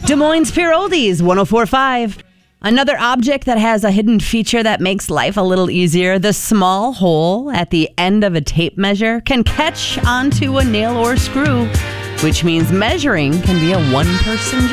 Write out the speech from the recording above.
Des Moines Pure Oldies, 104.5. Another object that has a hidden feature that makes life a little easier. The small hole at the end of a tape measure can catch onto a nail or screw, which means measuring can be a one-person job.